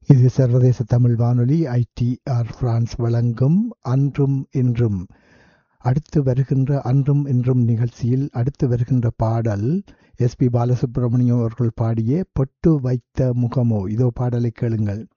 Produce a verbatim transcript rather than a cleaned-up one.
இது சர்வதேச தமிழ் வானொலி ஐ டி ஆர் பிரான்ஸ் வழங்கும் அன்றும் இன்றும். அடுத்து வருகின்ற அன்றும் இன்றும் நிகழ்ச்சியில் அடுத்து வருகின்ற பாடல் எஸ் பி பாலசுப்ரமணியம் அவர்கள் பாடிய பொட்டு வைத்த முகமோ. இதோ பாடலை கேளுங்கள்.